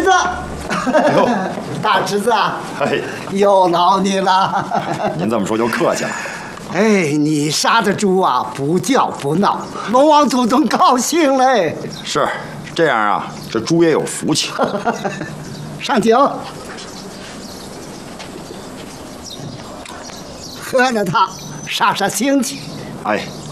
子，大侄子啊， 哎， 又劳你了。 您这么说就客气了。 哎，你杀的猪啊，不叫不闹，龙王祖宗高兴嘞。 是这样啊，这猪也有福气。 上酒，喝了它，杀杀腥气。 哎，